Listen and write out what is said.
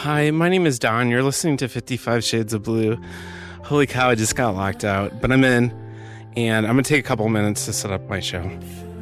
Hi, my name is Don. You're listening to 55 Shades of Blue. Holy cow, I just got locked out, but I'm in, and I'm going to take a couple minutes to set up my show.